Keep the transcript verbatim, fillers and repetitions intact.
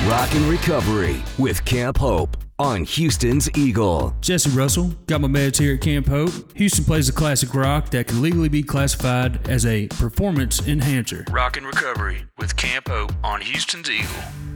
Rock and Recovery with Camp Hope on Houston's Eagle. Jesse Russell, got my meds here at Camp Hope. Houston plays a classic rock that can legally be classified as a performance enhancer. Rock and Recovery with Camp Hope on Houston's Eagle.